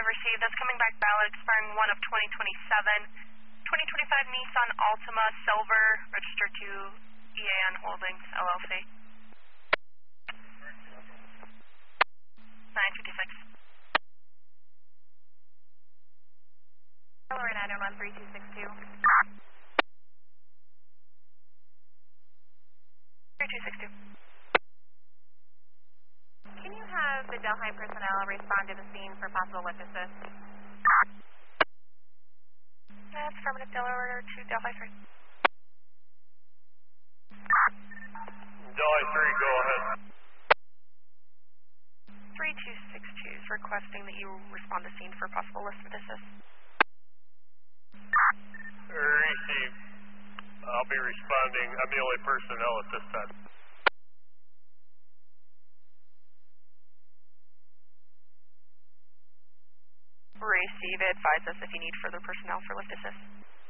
received. That's coming back valid, expiring 1 of 2027. 2025 Nissan Altima Silver, registered to EAN Holdings, LLC. 956. Delaware 901-3262. 3262. Can you have the Delhi personnel respond to the scene for possible lift assist? That's affirmative, Delaware 2, Delhi 3. Delhi 3, go ahead. 3262 is requesting that you respond to scene for possible lift assist. Received. I'll be responding. I'm the only personnel at this time. Receive. Advise us if you need further personnel for lift assist.